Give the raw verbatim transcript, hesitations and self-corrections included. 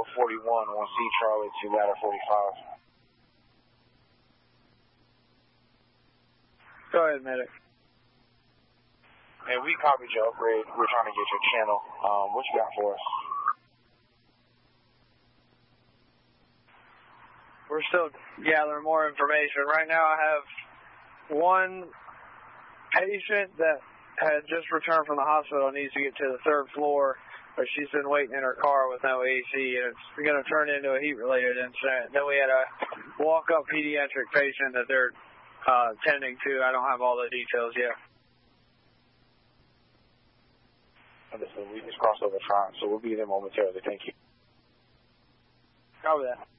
forty-one, one C Charlie to ladder forty-five. Go ahead, medic. Hey, we copied your upgrade. We're trying to get your channel. Um, what you got for us? We're still gathering more information. Right now I have one patient that had just returned from the hospital and needs to get to the third floor, but she's been waiting in her car with no A C, and it's going to turn into a heat-related incident. Then we had a walk-up pediatric patient that they're uh, tending to. I don't have all the details yet. Understood. We just crossed over front, so we'll be there momentarily. Thank you. Copy that.